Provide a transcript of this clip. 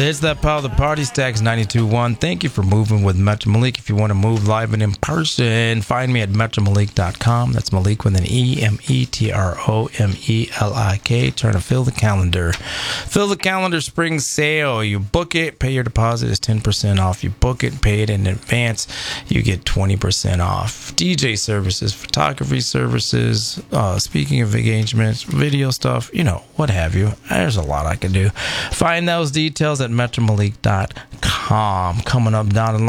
hits that pile, the party stacks 92.1. Thank you for moving with Metro Malik. If you want to move live and in person, find me at metromalik.com. That's Malik with an E, METROMELIK. Turn to Fill the Calendar. Fill the Calendar spring sale. You book it, pay your deposit is 10% off. You book it, pay it in advance, you get 20% off. DJ services, photography services, speaking of engagements, video stuff, what have you. There's a lot I can do. Find those details at metromalik.com. Coming up down the line.